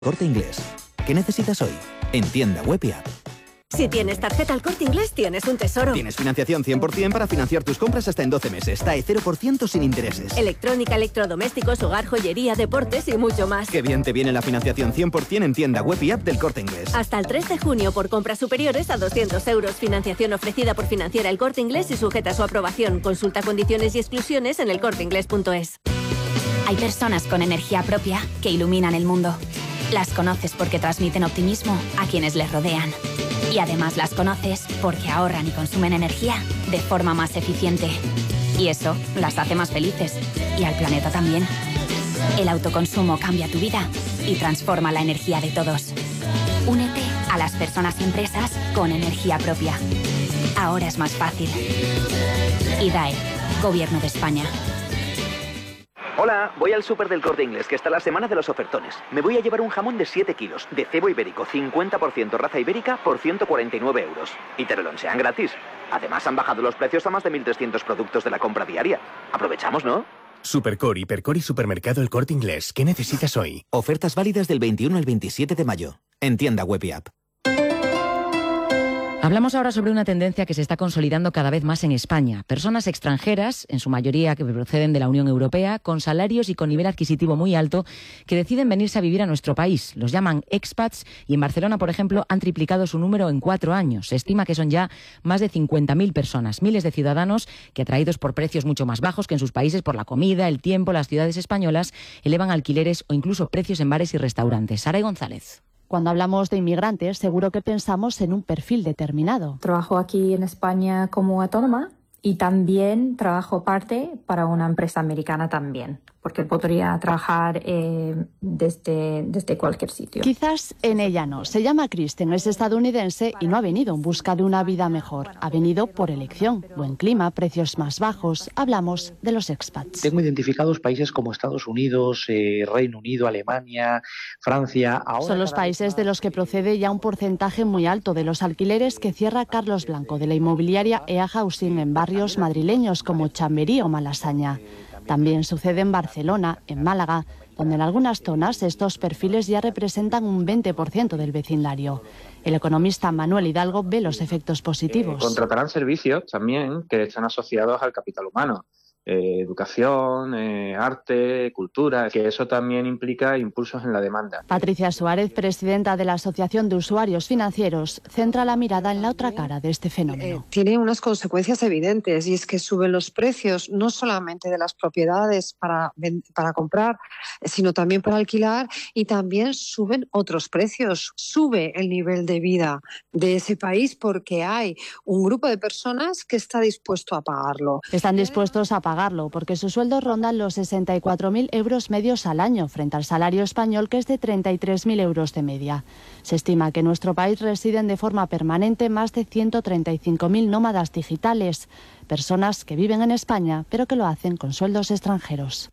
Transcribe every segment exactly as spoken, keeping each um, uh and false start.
Corte Inglés. ¿Qué necesitas hoy? En tienda web y app. Si tienes tarjeta al Corte Inglés, tienes un tesoro. Tienes financiación cien por ciento para financiar tus compras hasta en doce meses. T A E cero por ciento sin intereses. Electrónica, electrodomésticos, hogar, joyería, deportes y mucho más. Qué bien te viene la financiación cien por ciento en tienda web y app del Corte Inglés. Hasta el tres de junio por compras superiores a doscientos euros. Financiación ofrecida por Financiera El Corte Inglés y sujeta a su aprobación. Consulta condiciones y exclusiones en el corte inglés punto es. Hay personas con energía propia que iluminan el mundo. Las conoces porque transmiten optimismo a quienes les rodean. Y además las conoces porque ahorran y consumen energía de forma más eficiente. Y eso las hace más felices. Y al planeta también. El autoconsumo cambia tu vida y transforma la energía de todos. Únete a las personas y empresas con energía propia. Ahora es más fácil. I D A E, Gobierno de España. Hola, voy al súper del Corte Inglés, que está la semana de los ofertones. Me voy a llevar un jamón de siete kilos, de cebo ibérico, cincuenta por ciento raza ibérica, por ciento cuarenta y nueve euros. Y te lo lonchean gratis. Además, han bajado los precios a más de mil trescientos productos de la compra diaria. Aprovechamos, ¿no? Supercore, Hipercore y Supermercado El Corte Inglés. ¿Qué necesitas hoy? Ofertas válidas del veintiuno al veintisiete de mayo. En tienda web y app. Hablamos ahora sobre una tendencia que se está consolidando cada vez más en España. Personas extranjeras, en su mayoría que proceden de la Unión Europea, con salarios y con nivel adquisitivo muy alto, que deciden venirse a vivir a nuestro país. Los llaman expats y en Barcelona, por ejemplo, han triplicado su número en cuatro años. Se estima que son ya más de cincuenta mil personas, miles de ciudadanos que, atraídos por precios mucho más bajos que en sus países por la comida, el tiempo, las ciudades españolas, elevan alquileres o incluso precios en bares y restaurantes. Saray González. Cuando hablamos de inmigrantes, seguro que pensamos en un perfil determinado. Trabajo aquí en España como autónoma y también trabajo parte para una empresa americana también, porque podría trabajar eh, desde, desde cualquier sitio. Quizás en ella no. Se llama Kristen, es estadounidense y no ha venido en busca de una vida mejor. Ha venido por elección. Buen clima, precios más bajos. Hablamos de los expats. Tengo identificados países como Estados Unidos, eh, Reino Unido, Alemania, Francia. Ahora Son los países de los que procede ya un porcentaje muy alto de los alquileres que cierra Carlos Blanco de la inmobiliaria E A Housing en barrios madrileños como Chamberí o Malasaña. También sucede en Barcelona, en Málaga, donde en algunas zonas estos perfiles ya representan un veinte por ciento del vecindario. El economista Manuel Hidalgo ve los efectos positivos. Eh, contratarán servicios también que están asociados al capital humano. Eh, educación, eh, arte, cultura, que eso también implica impulsos en la demanda. Patricia Suárez, presidenta de la Asociación de Usuarios Financieros, centra la mirada en la otra cara de este fenómeno. Eh, tiene unas consecuencias evidentes y es que suben los precios no solamente de las propiedades para, para comprar, sino también para alquilar, y también suben otros precios. Sube el nivel de vida de ese país porque hay un grupo de personas que está dispuesto a pagarlo. Están dispuestos a pagarlo pagarlo, porque sus sueldos rondan los sesenta y cuatro mil euros medios al año, frente al salario español, que es de treinta y tres mil euros de media. Se estima que en nuestro país residen de forma permanente más de ciento treinta y cinco mil nómadas digitales, personas que viven en España, pero que lo hacen con sueldos extranjeros.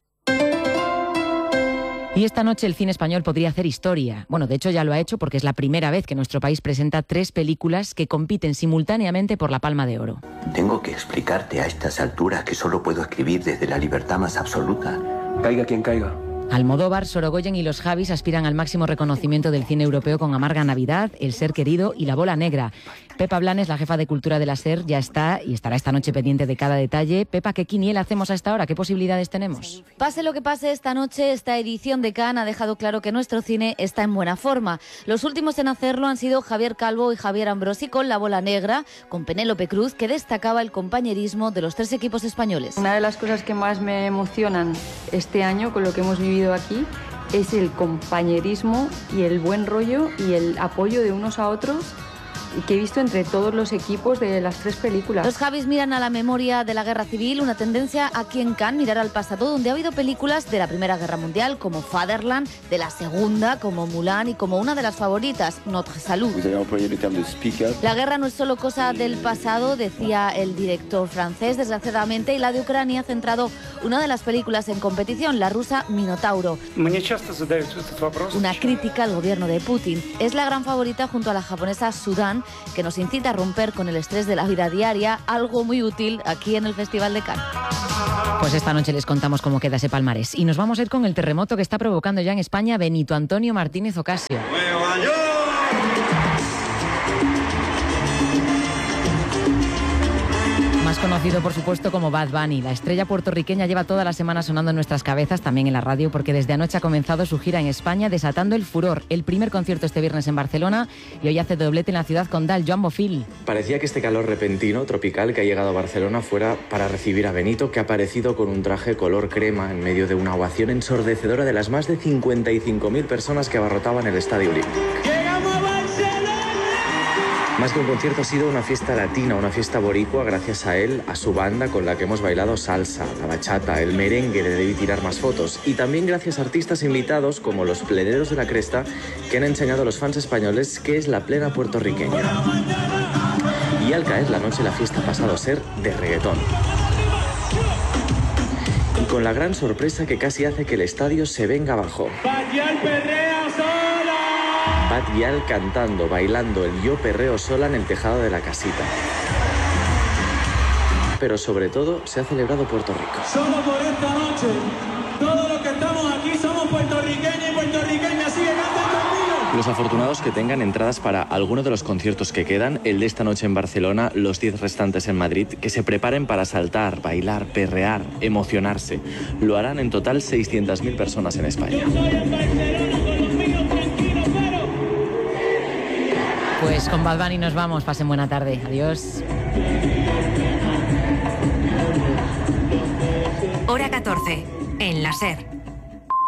Y esta noche el cine español podría hacer historia. Bueno, de hecho ya lo ha hecho porque es la primera vez que nuestro país presenta tres películas que compiten simultáneamente por la Palma de Oro. Tengo que explicarte a estas alturas que solo puedo escribir desde la libertad más absoluta. Caiga quien caiga. Almodóvar, Sorogoyen y los Javis aspiran al máximo reconocimiento del cine europeo con Amarga Navidad, El ser querido y La bola negra. Pepa Blanes, la jefa de cultura de la SER, ya está y estará esta noche pendiente de cada detalle. Pepa, ¿qué quiniela hacemos a esta hora? ¿Qué posibilidades tenemos? Pase lo que pase esta noche, esta edición de Cannes ha dejado claro que nuestro cine está en buena forma. Los últimos en hacerlo han sido Javier Calvo y Javier Ambrosi con La bola negra, con Penélope Cruz, que destacaba el compañerismo de los tres equipos españoles. Una de las cosas que más me emocionan este año con lo que hemos vivido aquí es el compañerismo y el buen rollo y el apoyo de unos a otros que he visto entre todos los equipos de las tres películas. Los Javis miran a la memoria de la Guerra Civil, una tendencia aquí en Cannes, mirar al pasado, donde ha habido películas de la Primera Guerra Mundial como Fatherland, de la Segunda como Mulan y como una de las favoritas, Notre Salut. La guerra no es solo cosa del pasado, decía el director francés, desgraciadamente, y la de Ucrania ha centrado una de las películas en competición, la rusa Minotauro. Una crítica al gobierno de Putin. Es la gran favorita junto a la japonesa Sudán, Cannes, que nos incita a romper con el estrés de la vida diaria, algo muy útil aquí en el Festival de Cannes. Pues esta noche les contamos cómo queda ese palmarés. Y nos vamos a ir con el terremoto que está provocando ya en España Benito Antonio Martínez Ocasio. Más conocido, por supuesto, como Bad Bunny. La estrella puertorriqueña lleva toda la semana sonando en nuestras cabezas, también en la radio, porque desde anoche ha comenzado su gira en España, desatando el furor. El primer concierto este viernes en Barcelona y hoy hace doblete en la ciudad condal. Joan Bofil. Parecía que este calor repentino, tropical, que ha llegado a Barcelona fuera para recibir a Benito, que ha aparecido con un traje color crema en medio de una ovación ensordecedora de las más de cincuenta y cinco mil personas que abarrotaban el Estadio Olímpico. Más que un concierto ha sido una fiesta latina, una fiesta boricua gracias a él, a su banda con la que hemos bailado salsa, la bachata, el merengue de Debí Tirar Más Fotos y también gracias a artistas invitados como los Pleneros de la Cresta que han enseñado a los fans españoles qué es la plena puertorriqueña. Y al caer la noche la fiesta ha pasado a ser de reggaetón. Y con la gran sorpresa que casi hace que el estadio se venga abajo. Bad Gyal cantando, bailando el Yo Perreo Sola en el tejado de la casita. Pero sobre todo se ha celebrado Puerto Rico. Solo por esta noche, todos los que estamos aquí somos puertorriqueños y puertorriqueñas. Sigue cantando conmigo. Los afortunados que tengan entradas para alguno de los conciertos que quedan, el de esta noche en Barcelona, los diez restantes en Madrid, que se preparen para saltar, bailar, perrear, emocionarse. Lo harán en total seiscientas mil personas en España. Pues con Bad Bunny nos vamos. Pasen buena tarde. Adiós. Hora catorce, en la SER.